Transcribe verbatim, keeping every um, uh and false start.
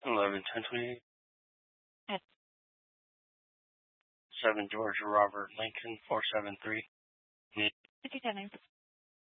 Eleven ten twenty eight. Yes. Seven George Robert Lincoln four seven three. fifty-seven.